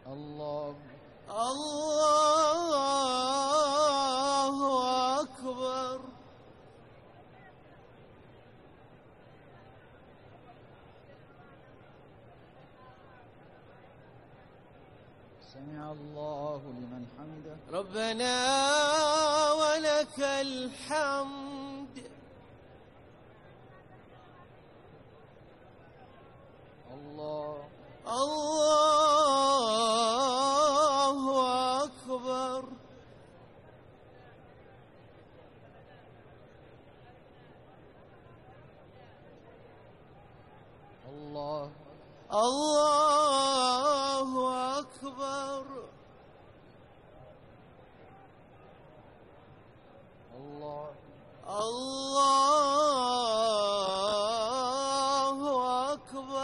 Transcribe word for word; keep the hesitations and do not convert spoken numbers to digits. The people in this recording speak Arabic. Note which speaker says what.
Speaker 1: الله
Speaker 2: الله أكبر.
Speaker 1: سمع الله لمن حمده.
Speaker 2: ربنا ولك الحمد.
Speaker 1: الله
Speaker 2: الله أكبر.
Speaker 1: الله
Speaker 2: الله أكبر.
Speaker 1: الله
Speaker 2: الله أكبر.